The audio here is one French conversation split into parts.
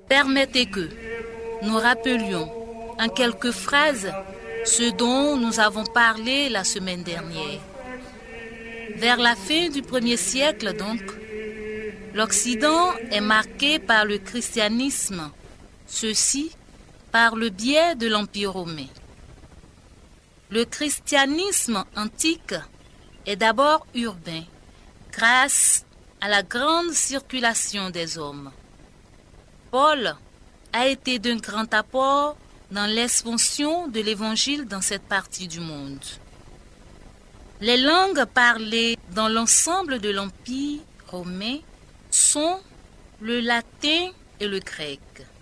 Permettez que nous rappelions en quelques phrases ce dont nous avons parlé la semaine dernière. Vers la fin du 1er siècle, donc, l'Occident est marqué par le christianisme, ceci par le biais de l'Empire romain. Le christianisme antique est d'abord urbain, grâce à la grande circulation des hommes. Paul a été d'un grand apport dans l'expansion de l'Évangile dans cette partie du monde. Les langues parlées dans l'ensemble de l'Empire romain sont le latin et le grec.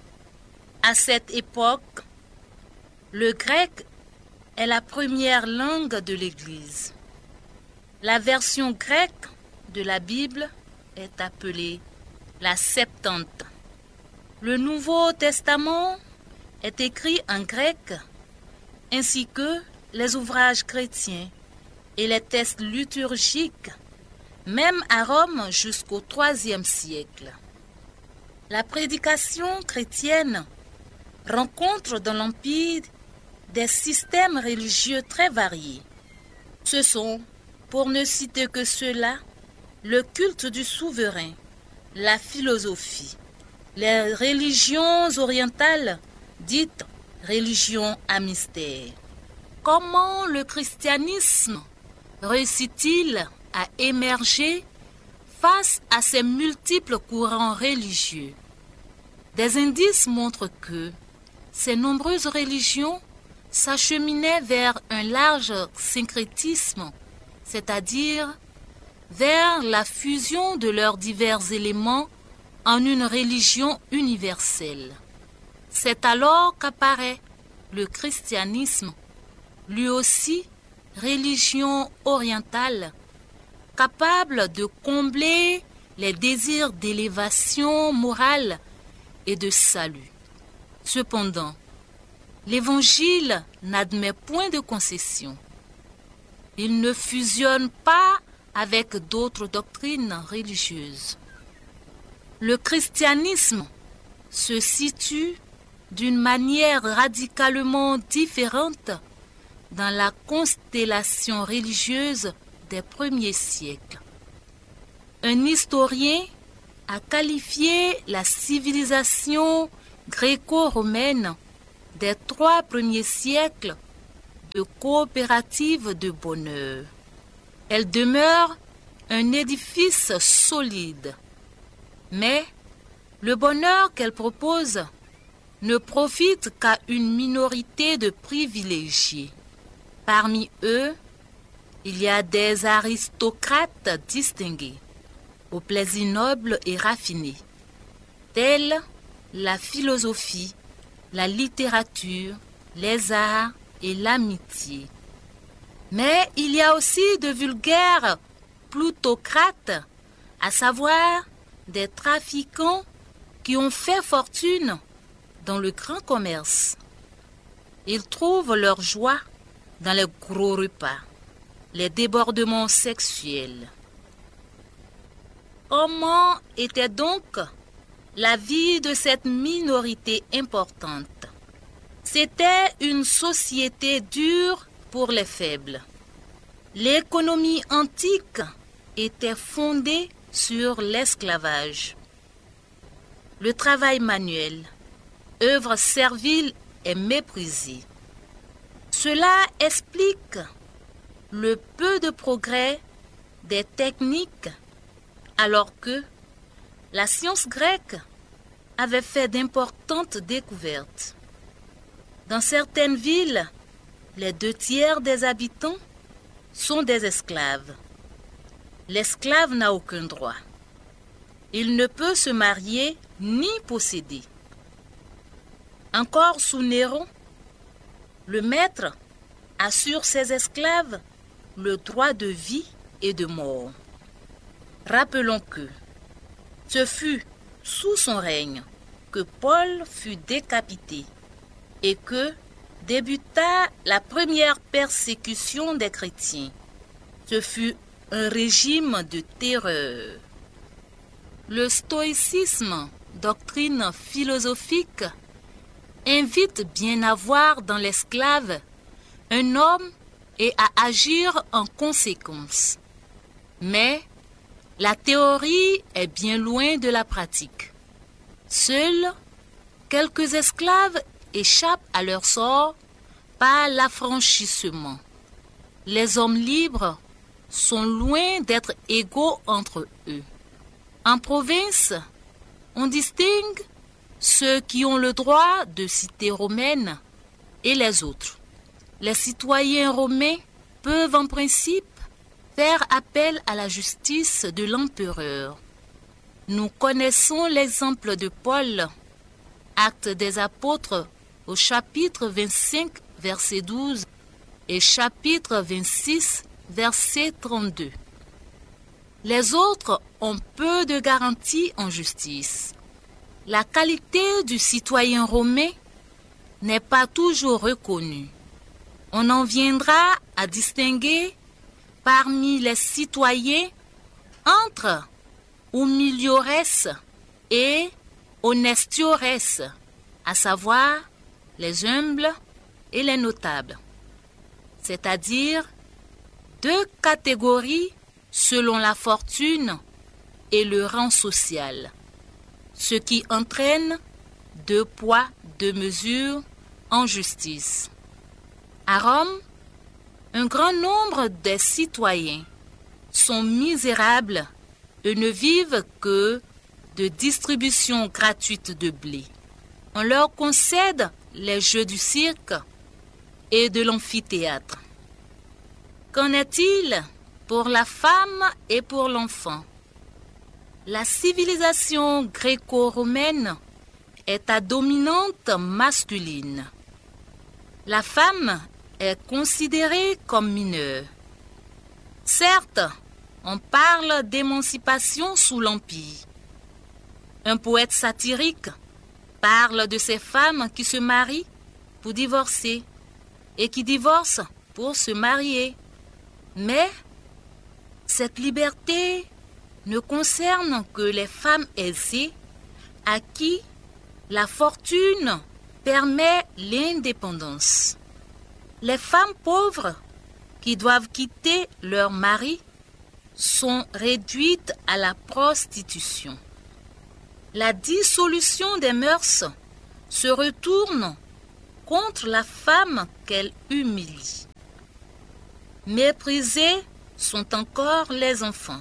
À cette époque, le grec est la première langue de l'Église. La version grecque de la Bible est appelée la Septante. Le Nouveau Testament est écrit en grec, ainsi que les ouvrages chrétiens et les textes liturgiques, même à Rome jusqu'au IIIe siècle. La prédication chrétienne rencontre dans l'Empire des systèmes religieux très variés. Ce sont, pour ne citer que ceux-là, le culte du souverain, la philosophie, les religions orientales dites religions à mystère. Comment le christianisme réussit-il à émerger face à ces multiples courants religieux? Des indices montrent que ces nombreuses religions s'acheminaient vers un large syncrétisme, c'est-à-dire vers la fusion de leurs divers éléments en une religion universelle. C'est alors qu'apparaît le christianisme, lui aussi religion orientale, capable de combler les désirs d'élévation morale et de salut. Cependant, l'Évangile n'admet point de concession. Il ne fusionne pas avec d'autres doctrines religieuses. Le christianisme se situe d'une manière radicalement différente dans la constellation religieuse des premiers siècles. Un historien a qualifié la civilisation gréco-romaine des 3 premiers siècles de coopérative de bonheur. Elle demeure un édifice solide, mais le bonheur qu'elle propose ne profite qu'à une minorité de privilégiés. Parmi eux, il y a des aristocrates distingués, aux plaisirs nobles et raffinés, tels la philosophie, la littérature, les arts et l'amitié. Mais il y a aussi de vulgaires plutocrates, à savoir des trafiquants qui ont fait fortune dans le grand commerce. Ils trouvent leur joie dans les gros repas, les débordements sexuels. Comment était donc la vie de cette minorité importante? C'était une société dure pour les faibles. L'économie antique était fondée sur l'esclavage. Le travail manuel, œuvre servile et méprisée. Cela explique le peu de progrès des techniques alors que la science grecque avait fait d'importantes découvertes. Dans certaines villes, les 2/3 des habitants sont des esclaves. L'esclave n'a aucun droit. Il ne peut se marier ni posséder. Encore sous Néron, le maître assure ses esclaves le droit de vie et de mort. Rappelons que ce fut sous son règne que Paul fut décapité et que débuta la première persécution des chrétiens. Ce fut un régime de terreur. Le stoïcisme doctrine philosophique invite bien à voir dans l'esclave un homme et à agir en conséquence. Mais la théorie est bien loin de la pratique. Seuls quelques esclaves échappent à leur sort par l'affranchissement. Les hommes libres sont loin d'être égaux entre eux. En province, on distingue ceux qui ont le droit de cité romaine et les autres. Les citoyens romains peuvent en principe faire appel à la justice de l'empereur. Nous connaissons l'exemple de Paul, Actes des Apôtres au chapitre 25, verset 12 et chapitre 26, verset 32. Les autres ont peu de garanties en justice. La qualité du citoyen romain n'est pas toujours reconnue. On en viendra à distinguer parmi les citoyens entre humiliores et honestiores, à savoir les humbles et les notables, c'est-à-dire deux catégories selon la fortune et le rang social, ce qui entraîne deux poids, deux mesures en justice. À Rome, un grand nombre des citoyens sont misérables et ne vivent que de distribution gratuite de blé. On leur concède les jeux du cirque et de l'amphithéâtre. Qu'en est-il pour la femme et pour l'enfant? La civilisation gréco-romaine est à dominante masculine. La femme est considérée comme mineure. Certes, on parle d'émancipation sous l'Empire. Un poète satirique parle de ces femmes qui se marient pour divorcer et qui divorcent pour se marier. Mais cette liberté ne concerne que les femmes aisées à qui la fortune permet l'indépendance. Les femmes pauvres qui doivent quitter leur mari sont réduites à la prostitution. La dissolution des mœurs se retourne contre la femme qu'elle humilie. Méprisés sont encore les enfants.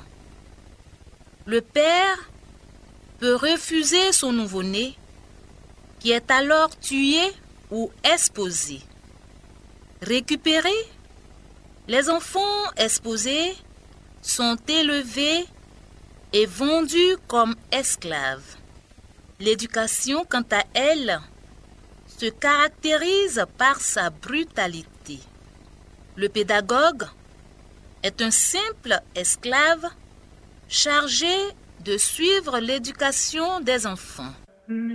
Le père peut refuser son nouveau-né qui est alors tué ou exposé. Récupérés, les enfants exposés sont élevés et vendus comme esclaves. L'éducation, quant à elle, se caractérise par sa brutalité. Le pédagogue est un simple esclave chargé de suivre l'éducation des enfants.